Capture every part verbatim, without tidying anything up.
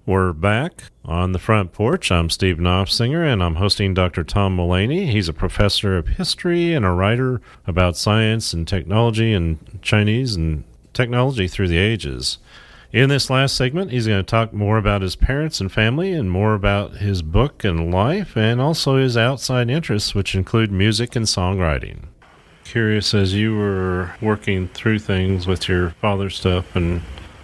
We're back on the front porch. I'm Steve Knopfsinger, and I'm hosting Doctor Tom Mullaney. He's a professor of history and a writer about science and technology and Chinese and technology through the ages. In this last segment, he's going to talk more about his parents and family and more about his book and life, and also his outside interests, which include music and songwriting. Curious, as you were working through things with your father's stuff, and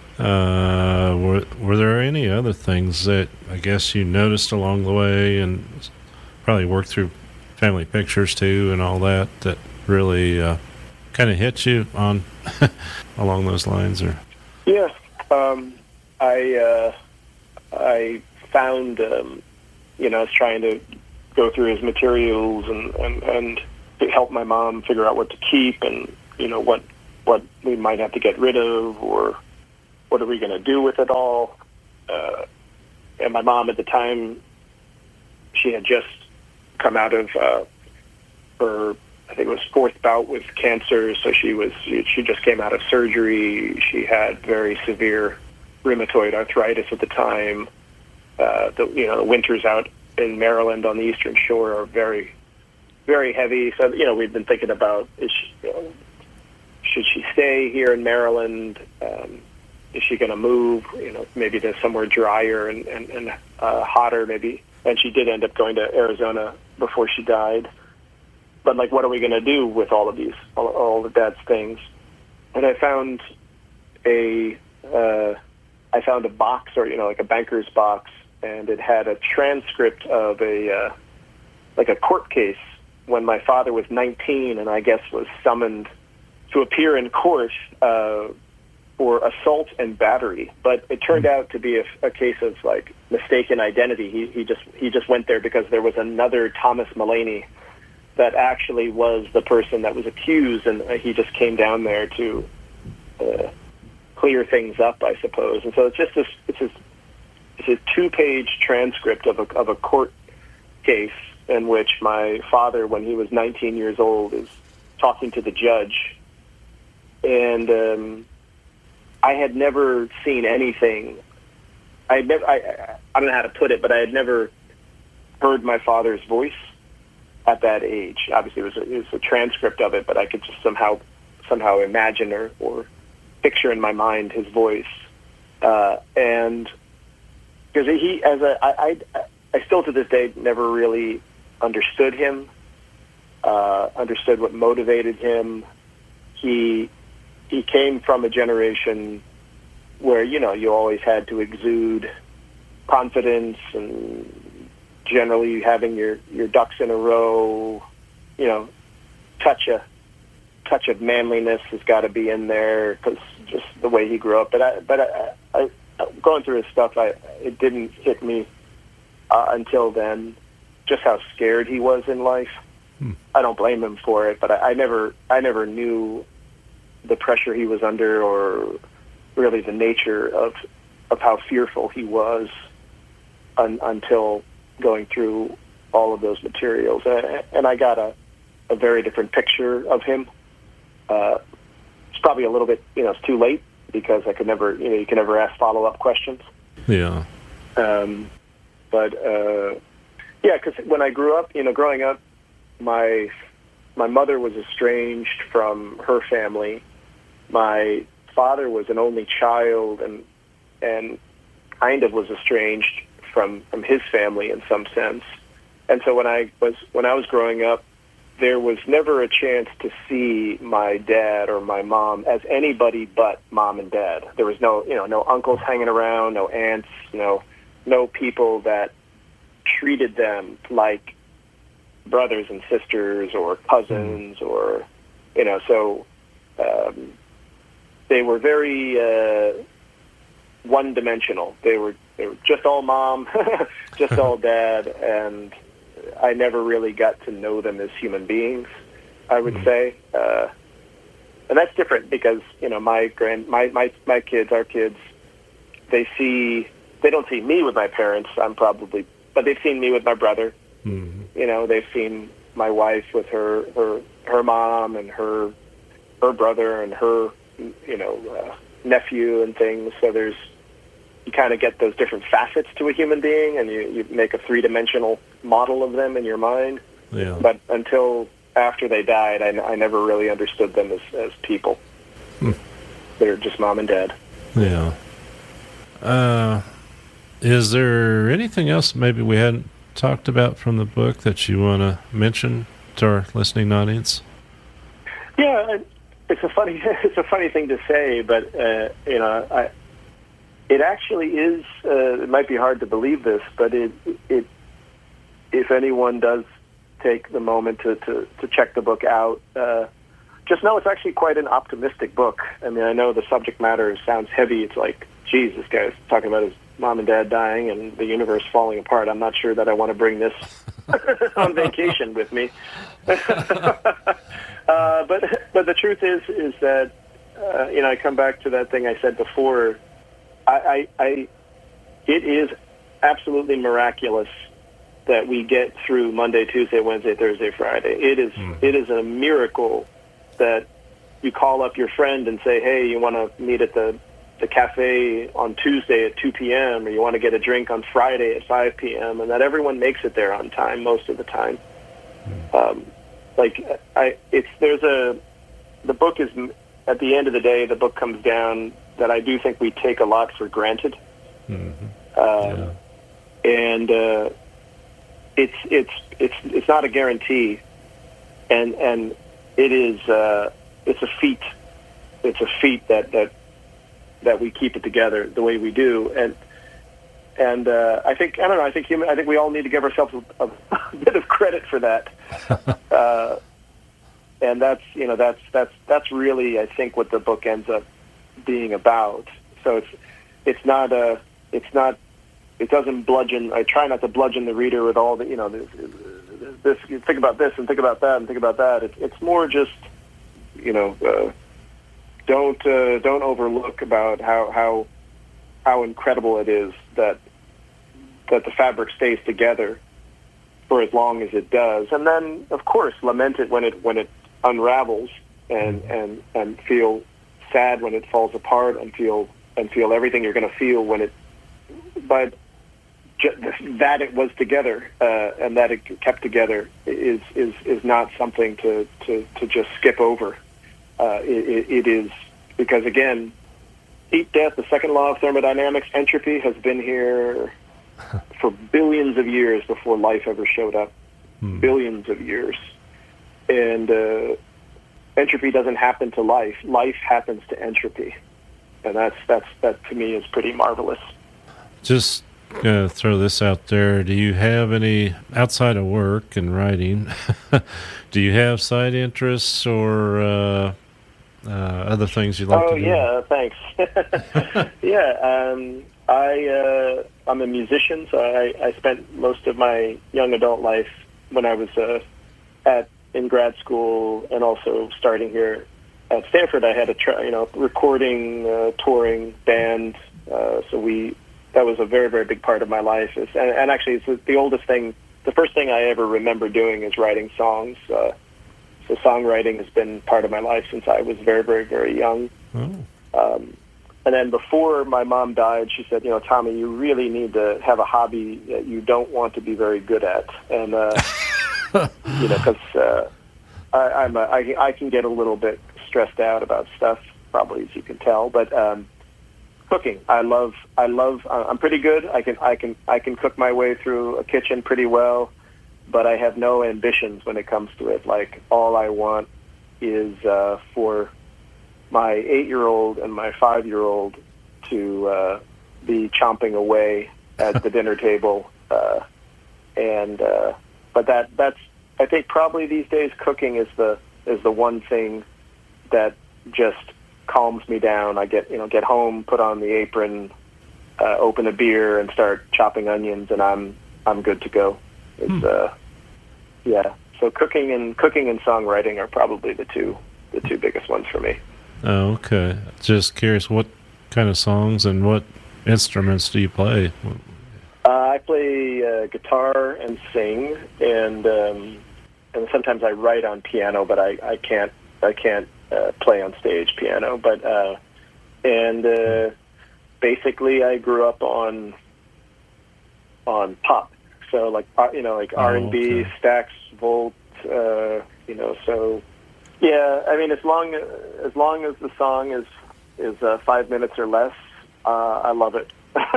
uh, were, were there any other things that I guess you noticed along the way, and probably worked through family pictures too and all that, that really uh, kind of hit you on along those lines? Or yeah. Um, I uh, I found, um, you know, I was trying to go through his materials and, and, and help my mom figure out what to keep and, you know, what what we might have to get rid of, or what are we going to do with it all. Uh, and my mom at the time, she had just come out of uh, her, I think it was fourth bout with cancer, so she was she just came out of surgery. She had very severe rheumatoid arthritis at the time. Uh, the you know the winters out in Maryland on the Eastern Shore are very, very heavy. So you know we've been thinking about is she, you know, should she stay here in Maryland? Um, is she going to move? You know maybe to somewhere drier and and, and uh, hotter maybe. And she did end up going to Arizona before she died. But, like, what are we going to do with all of these, all, all of Dad's things? And I found a, uh, I found a box, or, you know, like a banker's box, and it had a transcript of a, uh, like a court case when my father was nineteen and I guess was summoned to appear in court uh, for assault and battery. But it turned out to be a, a case of, like, mistaken identity. He, he just he just went there because there was another Thomas Mullaney that actually was the person that was accused, and he just came down there to uh, clear things up, I suppose. And so it's just this, it's a, it's a two-page transcript of a, of a court case in which my father, when he was nineteen years old, is talking to the judge. And um, I had never seen anything. I had never, I, I don't know how to put it, but I had never heard my father's voice at that age. Obviously, it was, a, it was a transcript of it, but I could just somehow somehow imagine or, or picture in my mind his voice. Uh, and because he, as a, I, I, I still to this day never really understood him, uh, understood what motivated him. He he came from a generation where, you know, you always had to exude confidence and generally having your, your ducks in a row, you know, touch a touch of manliness has got to be in there because just the way he grew up. But I, but I, I, going through his stuff, I it didn't hit me uh, until then just how scared he was in life. Hmm. I don't blame him for it, but I, I never I never knew the pressure he was under or really the nature of of how fearful he was un, until going through all of those materials. And, and I got a, a very different picture of him. Uh, it's probably a little bit, you know, it's too late because I could never, you know, you can never ask follow-up questions. Yeah. Um, but, uh, yeah, because when I grew up, you know, growing up, my my mother was estranged from her family. My father was an only child and and kind of was estranged from, from his family in some sense. And so when I was when I was growing up, there was never a chance to see my dad or my mom as anybody but mom and dad. There was no, you know, no uncles hanging around, no aunts, you know, no people that treated them like brothers and sisters or cousins or, you know, so um, they were very uh, one-dimensional. They were they were just all mom, just all dad, and I never really got to know them as human beings, I would mm-hmm. say. Uh, and that's different because, you know, my grand, my, my, my kids, our kids, they see, they don't see me with my parents, I'm probably, but they've seen me with my brother. Mm-hmm. You know, they've seen my wife with her, her, her mom and her, her brother and her, you know, uh, nephew and things. So there's, you kind of get those different facets to a human being, and you, you make a three-dimensional model of them in your mind. Yeah. But until after they died, I, I never really understood them as, as people. Hmm. They're just mom and dad. Yeah. Uh, is there anything else maybe we hadn't talked about from the book that you want to mention to our listening audience? Yeah, it's a funny it's a funny thing to say, but uh, you know, I, it actually is. Uh, it might be hard to believe this, but it it if anyone does take the moment to, to, to check the book out, uh, just know it's actually quite an optimistic book. I mean, I know the subject matter sounds heavy. It's like, geez, this guy's talking about his mom and dad dying and the universe falling apart. I'm not sure that I want to bring this on vacation with me. uh, but but the truth is is that uh, you know, I come back to that thing I said before. I, I, I it is absolutely miraculous that we get through Monday, Tuesday, Wednesday, Thursday, Friday. It is mm. it is a miracle that you call up your friend and say, hey, you want to meet at the, the cafe on Tuesday at two p.m. or you want to get a drink on Friday at five p.m. and that everyone makes it there on time most of the time. Mm. Um, like, I, it's there's a the book is, at the end of the day, the book comes down that I do think we take a lot for granted. Mm-hmm. Um, yeah. And uh, it's it's it's it's not a guarantee, and and it is uh, it's a feat. It's a feat that, that that we keep it together the way we do, and and uh, I think I don't know. I think human. I think we all need to give ourselves a, a bit of credit for that. uh, and that's you know that's that's that's really, I think, what the book ends up being about. So it's it's not a it's not. It doesn't bludgeon. I try not to bludgeon the reader with all the, you know, this, this you think about this and think about that and think about that. It, it's more just, you know, uh, don't uh, don't overlook about how how how incredible it is that that the fabric stays together for as long as it does, and then of course lament it when it when it unravels, and and and feel sad when it falls apart, and feel and feel everything you're going to feel when it, but. That it was together uh, and that it kept together is is, is not something to, to, to just skip over. Uh, it, it is because, again, heat death, the second law of thermodynamics, entropy has been here for billions of years before life ever showed up. Hmm. Billions of years. And uh, entropy doesn't happen to life. Life happens to entropy. And that's that's that to me is pretty marvelous. Just gonna throw this out there. Do you have any, outside of work and writing, do you have side interests or uh, uh, other things you like oh, to do? Oh yeah, thanks. yeah, um, I uh, I'm a musician, so I, I spent most of my young adult life when I was uh, at in grad school and also starting here at Stanford. I had a tra- you know recording, uh, touring band, uh, so we. That was a very, very big part of my life. It's, and, and actually, it's the oldest thing. The first thing I ever remember doing is writing songs. Uh, so songwriting has been part of my life since I was very, very, very young. Oh. Um, and then before my mom died, she said, you know, Tommy, you really need to have a hobby that you don't want to be very good at. And, uh, you know, because uh, I, I'm a, I, I can get a little bit stressed out about stuff, probably, as you can tell. But um, cooking, I love. I love. I'm pretty good. I can. I can. I can cook my way through a kitchen pretty well, but I have no ambitions when it comes to it. Like, all I want is uh, for my eight-year-old and my five-year-old to uh, be chomping away at the dinner table, uh, and uh, but that that's. I think probably these days cooking is the is the one thing that just calms me down. I get, you know, get home, put on the apron, uh, open a beer, and start chopping onions, and I'm I'm good to go. It's hmm. uh, yeah. So cooking and cooking and songwriting are probably the two the two biggest ones for me. Oh, okay. Just curious, what kind of songs and what instruments do you play? Uh, I play uh, guitar and sing, and um, and sometimes I write on piano, but I, I can't I can't. Uh, play on stage piano, but uh, and uh, basically I grew up on on pop, so like you know like oh, R and B, okay. Stax, Volt, uh, you know. So yeah, I mean, as long as long as the song is is uh, five minutes or less, uh, I love it.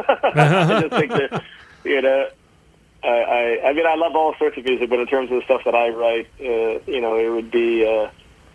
I just think that you know. I, I I mean, I love all sorts of music, but in terms of the stuff that I write, uh, you know, it would be, uh,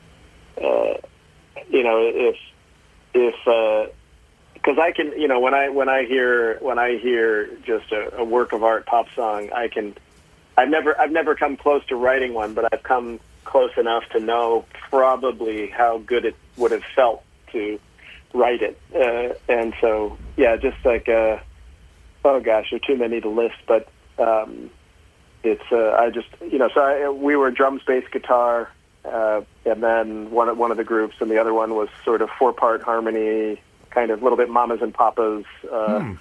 uh, you know, if if because uh, I can, you know, when I when I hear when I hear just a, a work of art pop song, I can. I've never I've never come close to writing one, but I've come close enough to know probably how good it would have felt to write it, uh, and so yeah, just like uh, oh gosh, there are too many to list, but. Um, it's uh, I just you know so I, we were drums, bass, guitar, uh, and then one of one of the groups, and the other one was sort of four part harmony, kind of a little bit mamas and papas, uh, hmm.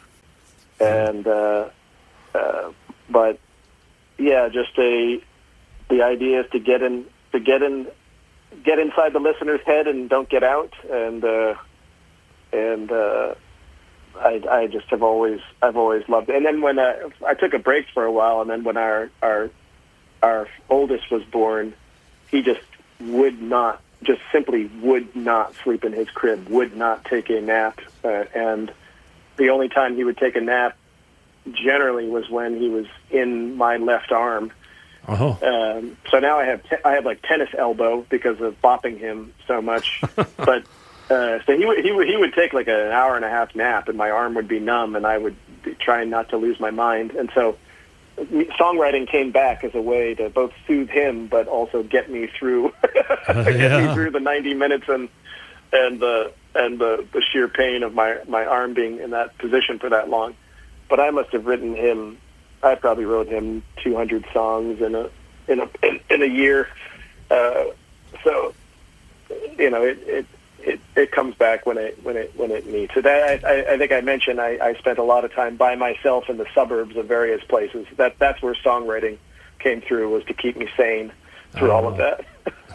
and uh, uh, but yeah, just a the idea is to get in to get in get inside the listener's head and don't get out, and uh, and. Uh, I, I just have always I've always loved it. And then when uh, I took a break for a while, and then when our our our oldest was born, he just would not, just simply would not sleep in his crib, would not take a nap, uh, and the only time he would take a nap generally was when he was in my left arm. Oh. Um, so now I have te- I have like tennis elbow because of bopping him so much, but. Uh, so he would he would he would take like an hour and a half nap, and my arm would be numb, and I would be trying not to lose my mind. And so, songwriting came back as a way to both soothe him, but also get me through uh, get yeah. me through the ninety minutes and and the and the, the sheer pain of my, my arm being in that position for that long. But I must have written him. I probably wrote him two hundred songs in a in a in, in a year. Uh, so you know it. it It, it comes back when it when it when it needs. So that I, I think I mentioned I, I spent a lot of time by myself in the suburbs of various places. That that's where songwriting came through, was to keep me sane through oh. all of that.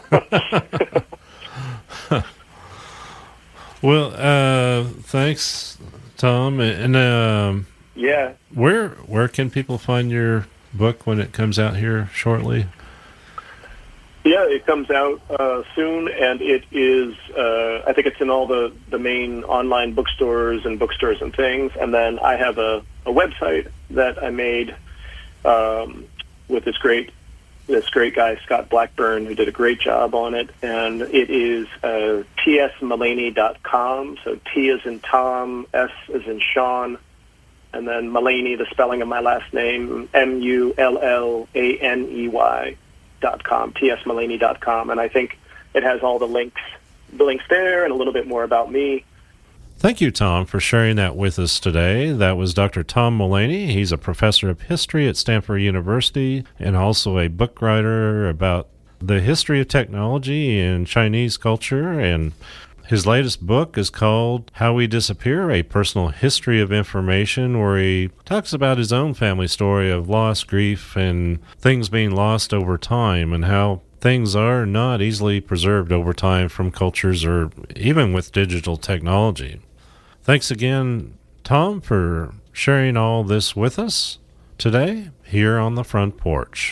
Well, uh, thanks, Tom. And um, yeah, where where can people find your book when it comes out here shortly? Yeah, it comes out uh, soon, and it is, uh, I think it's in all the, the main online bookstores and bookstores and things. And then I have a, a website that I made um, with this great this great guy, Scott Blackburn, who did a great job on it. And it is uh, t s mullaney dot com. So T as in Tom, S as in Sean, and then Mullaney, the spelling of my last name, M U L L A N E Y. Dot com, t s mullaney dot com, and I think it has all the links, the links there, and a little bit more about me. Thank you, Tom, for sharing that with us today. That was Doctor Tom Mullaney. He's a professor of history at Stanford University and also a book writer about the history of technology and Chinese culture. And his latest book is called How We Disappear, A Personal History of Information, where he talks about his own family story of loss, grief, and things being lost over time, and how things are not easily preserved over time from cultures or even with digital technology. Thanks again, Tom, for sharing all this with us today here on the Front Porch.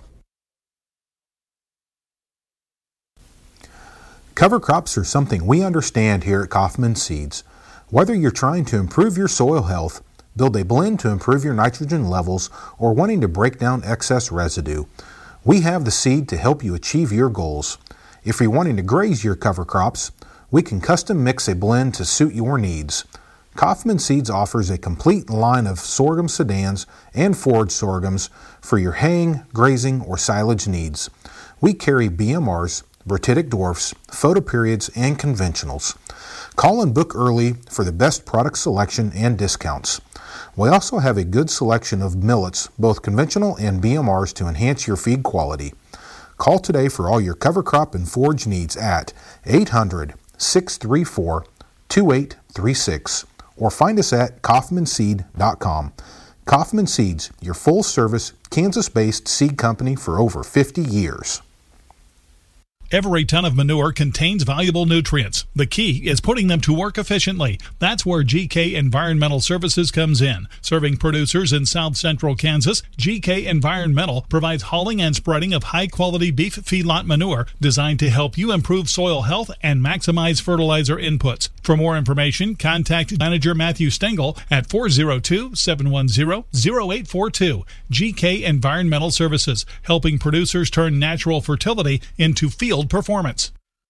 Cover crops are something we understand here at Kaufman Seeds. Whether you're trying to improve your soil health, build a blend to improve your nitrogen levels, or wanting to break down excess residue, we have the seed to help you achieve your goals. If you're wanting to graze your cover crops, we can custom mix a blend to suit your needs. Kaufman Seeds offers a complete line of sorghum sedans and forage sorghums for your haying, grazing, or silage needs. We carry B M Rs, Brititic dwarfs, photoperiods, and conventionals. Call and book early for the best product selection and discounts. We also have a good selection of millets, both conventional and B M Rs, to enhance your feed quality. Call today for all your cover crop and forage needs at eight hundred, six three four, two eight three six or find us at kaufman seed dot com. Kaufman Seeds, your full-service, Kansas-based seed company for over fifty years. Every ton of manure contains valuable nutrients. The key is putting them to work efficiently. That's where G K Environmental Services comes in. Serving producers in south central Kansas, G K Environmental provides hauling and spreading of high-quality beef feedlot manure designed to help you improve soil health and maximize fertilizer inputs. For more information, contact Manager Matthew Stengel at four oh two, seven one zero, zero eight four two. G K Environmental Services, helping producers turn natural fertility into field performance.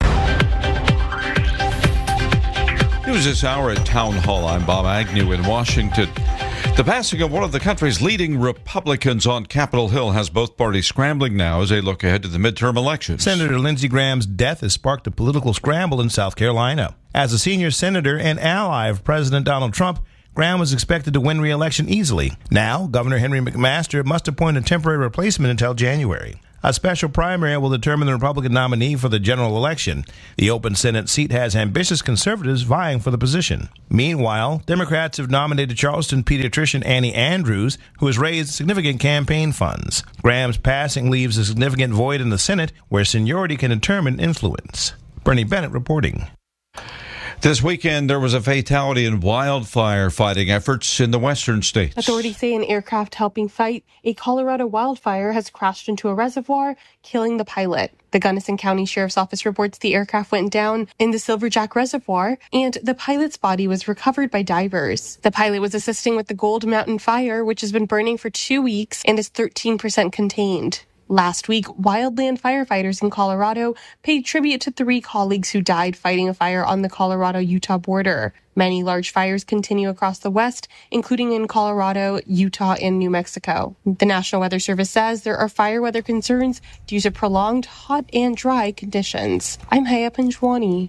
News this hour at Town Hall. I'm Bob Agnew in Washington. The passing of one of the country's leading Republicans on Capitol Hill has both parties scrambling now as they look ahead to the midterm elections. Senator Lindsey Graham's death has sparked a political scramble in South Carolina. As a senior senator and ally of President Donald Trump, Graham was expected to win re-election easily. Now, Governor Henry McMaster must appoint a temporary replacement until January. A special primary will determine the Republican nominee for the general election. The open Senate seat has ambitious conservatives vying for the position. Meanwhile, Democrats have nominated Charleston pediatrician Annie Andrews, who has raised significant campaign funds. Graham's passing leaves a significant void in the Senate, where seniority can determine influence. Bernie Bennett reporting. This weekend, there was a fatality in wildfire fighting efforts in the western states. Authorities say an aircraft helping fight a Colorado wildfire has crashed into a reservoir, killing the pilot. The Gunnison County Sheriff's Office reports the aircraft went down in the Silverjack Reservoir, and the pilot's body was recovered by divers. The pilot was assisting with the Gold Mountain Fire, which has been burning for two weeks and is thirteen percent contained. Last week, wildland firefighters in Colorado paid tribute to three colleagues who died fighting a fire on the Colorado-Utah border. Many large fires continue across the West, including in Colorado, Utah, and New Mexico. The National Weather Service says there are fire weather concerns due to prolonged hot and dry conditions. I'm Haya Panjwani.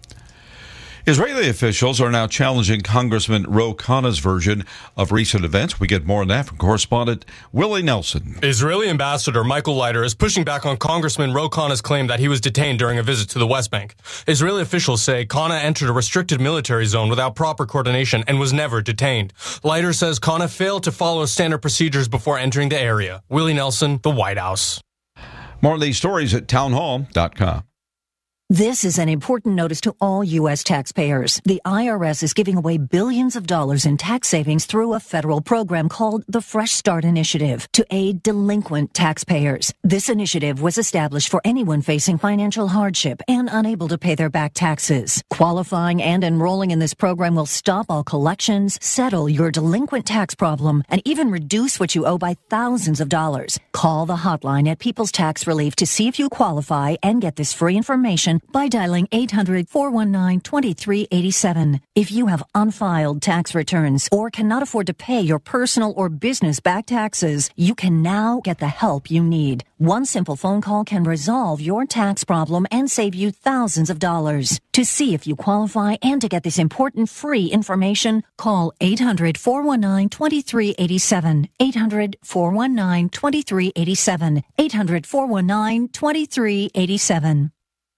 Israeli officials are now challenging Congressman Ro Khanna's version of recent events. We get more on that from correspondent Willie Nelson. Israeli Ambassador Michael Leiter is pushing back on Congressman Ro Khanna's claim that he was detained during a visit to the West Bank. Israeli officials say Khanna entered a restricted military zone without proper coordination and was never detained. Leiter says Khanna failed to follow standard procedures before entering the area. Willie Nelson, the White House. More of these stories at townhall dot com. This is an important notice to all U S taxpayers. The I R S is giving away billions of dollars in tax savings through a federal program called the Fresh Start Initiative to aid delinquent taxpayers. This initiative was established for anyone facing financial hardship and unable to pay their back taxes. Qualifying and enrolling in this program will stop all collections, settle your delinquent tax problem, and even reduce what you owe by thousands of dollars. Call the hotline at People's Tax Relief to see if you qualify and get this free information by dialing eight hundred, four one nine, two three eight seven. If you have unfiled tax returns or cannot afford to pay your personal or business back taxes, you can now get the help you need. One simple phone call can resolve your tax problem and save you thousands of dollars. To see if you qualify and to get this important free information, call eight hundred, four one nine, two three eight seven. eight hundred, four one nine, two three eight seven. eight hundred, four one nine, two three eight seven.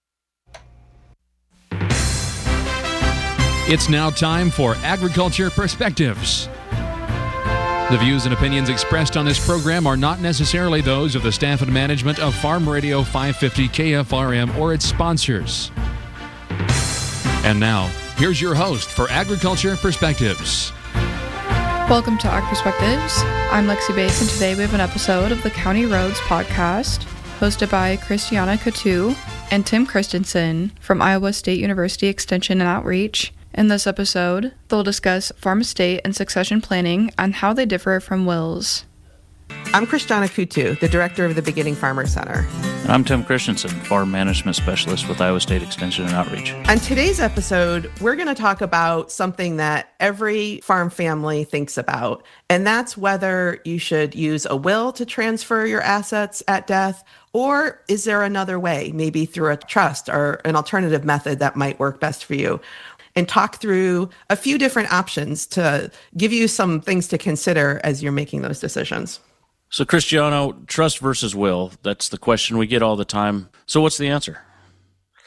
It's now time for Agriculture Perspectives. The views and opinions expressed on this program are not necessarily those of the staff and management of Farm Radio five fifty K F R M or its sponsors. And now, here's your host for Agriculture Perspectives. Welcome to Ag Perspectives. I'm Lexi Bass, and today we have an episode of the County Roads podcast, hosted by Christiana Coutu and Tim Christensen from Iowa State University Extension and Outreach. In this episode, they'll discuss farm estate and succession planning and how they differ from wills. I'm Christiana Coutu, the director of the Beginning Farmer Center. And I'm Tim Christensen, farm management specialist with Iowa State Extension and Outreach. On today's episode, we're going to talk about something that every farm family thinks about, and that's whether you should use a will to transfer your assets at death, or is there another way, maybe through a trust or an alternative method that might work best for you. And talk through a few different options to give you some things to consider as you're making those decisions. So, Cristiano, trust versus will, that's the question we get all the time. So what's the answer?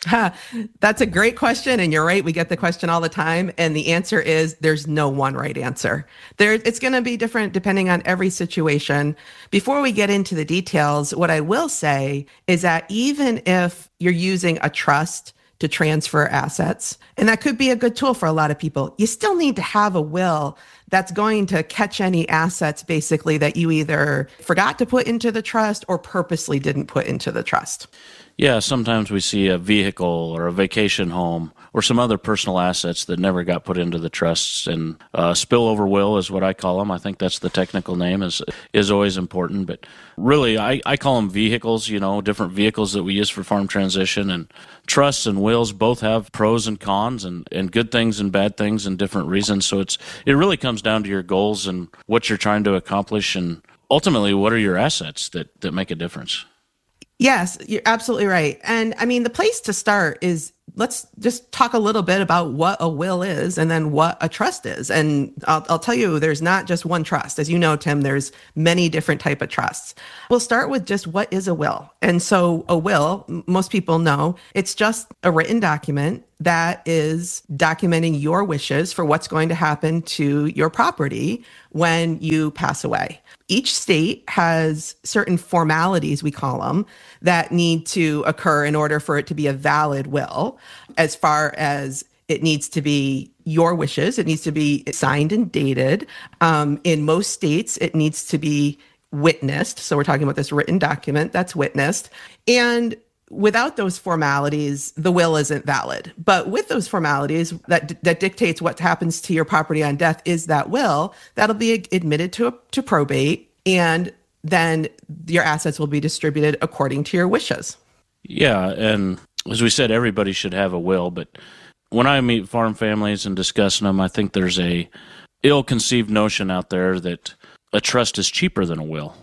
Ha, that's a great question. And you're right. We get the question all the time. And the answer is there's no one right answer. There, it's going to be different depending on every situation. Before we get into the details, what I will say is that even if you're using a trust to transfer assets, and that could be a good tool for a lot of people, you still need to have a will that's going to catch any assets basically that you either forgot to put into the trust or purposely didn't put into the trust. Yeah, sometimes we see a vehicle or a vacation home or some other personal assets that never got put into the trusts. And uh, spillover will is what I call them. I think that's the technical name, is is always important. But really, I, I call them vehicles, you know, different vehicles that we use for farm transition. And trusts and wills both have pros and cons and, and good things and bad things and different reasons. So it's it really comes down to your goals and what you're trying to accomplish. And ultimately, what are your assets that, that make a difference? Yes, you're absolutely right. And I mean, the place to start is let's just talk a little bit about what a will is and then what a trust is. And I'll, I'll tell you, there's not just one trust. As you know, Tim, there's many different type of trusts. We'll start with just what is a will. And so a will, most people know, it's just a written document that is documenting your wishes for what's going to happen to your property when you pass away. Each state has certain formalities, we call them, that need to occur in order for it to be a valid will. As far as it needs to be your wishes, it needs to be signed and dated. Um, in most states, it needs to be witnessed. So we're talking about this written document that's witnessed. And without those formalities, the will isn't valid. But with those formalities that that dictates what happens to your property on death is that will, that'll be admitted to, to probate, and then your assets will be distributed according to your wishes. Yeah, and as we said, everybody should have a will, but when I meet farm families and discussing them, I think there's a ill-conceived notion out there that a trust is cheaper than a will.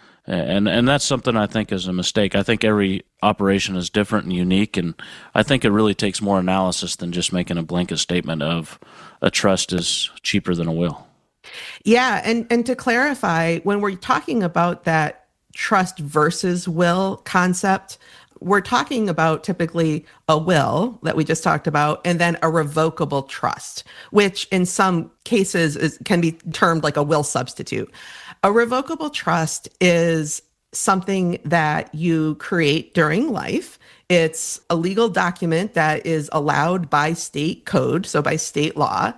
And and that's something I think is a mistake. I think every operation is different and unique, and I think it really takes more analysis than just making a blanket statement of a trust is cheaper than a will. Yeah, and, and to clarify, when we're talking about that trust versus will concept, we're talking about typically a will that we just talked about, and then a revocable trust, which in some cases is, can be termed like a will substitute. A revocable trust is something that you create during life. It's a legal document that is allowed by state code, so by state law,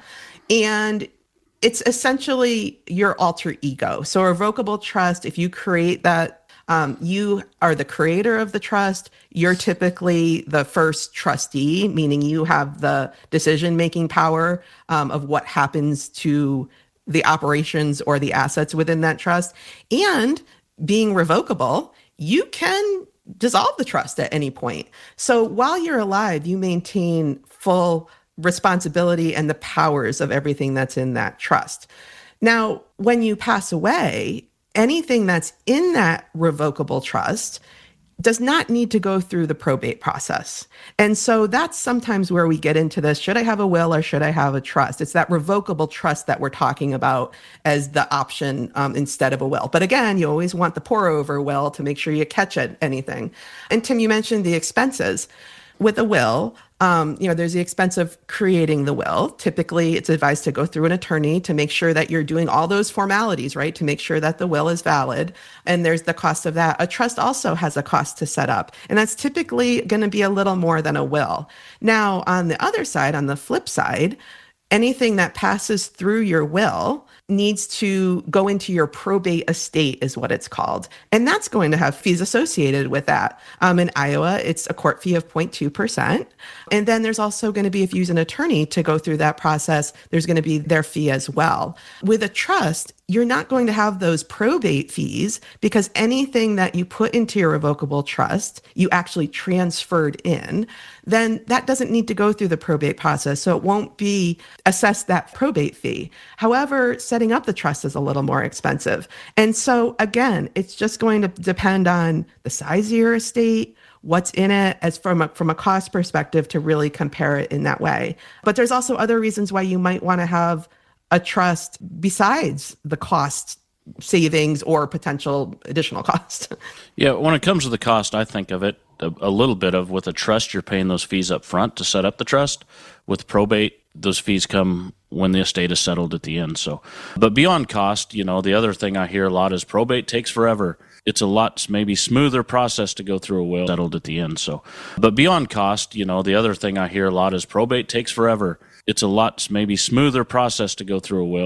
and it's essentially your alter ego. So a revocable trust, if you create that, um, you are the creator of the trust. You're typically the first trustee, meaning you have the decision-making power um, of what happens to the operations or the assets within that trust. And being revocable, you can dissolve the trust at any point. So while you're alive, you maintain full responsibility and the powers of everything that's in that trust. Now, when you pass away, anything that's in that revocable trust does not need to go through the probate process. And so that's sometimes where we get into this, should I have a will or should I have a trust? It's that revocable trust that we're talking about as the option um, instead of a will. But again, you always want the pour over will to make sure you catch it, anything. And Tim, you mentioned the expenses. With a will, um, you know, there's the expense of creating the will. Typically, it's advised to go through an attorney to make sure that you're doing all those formalities, right, to make sure that the will is valid. And there's the cost of that. A trust also has a cost to set up, and that's typically going to be a little more than a will. Now, on the other side, on the flip side, anything that passes through your will needs to go into your probate estate is what it's called. And that's going to have fees associated with that. Um, in Iowa, it's a court fee of zero point two percent. And then there's also going to be, if you use an attorney to go through that process, there's going to be their fee as well. With a trust, you're not going to have those probate fees because anything that you put into your revocable trust, you actually transferred in, then that doesn't need to go through the probate process. So it won't be assessed that probate fee. However, setting up the trust is a little more expensive. And so again, it's just going to depend on the size of your estate, what's in it as from a, from a cost perspective to really compare it in that way. But there's also other reasons why you might want to have a trust besides the cost savings or potential additional cost. Yeah, when it comes to the cost, I think of it a, a little bit of. With a trust, you're paying those fees up front to set up the trust. With probate, those fees come when the estate is settled at the end. So, but beyond cost, you know, the other thing I hear a lot is probate takes forever. It's a lot maybe smoother process to go through a will settled at the end. So, but beyond cost, you know, the other thing I hear a lot is probate takes forever. It's a lot maybe smoother process to go through a will.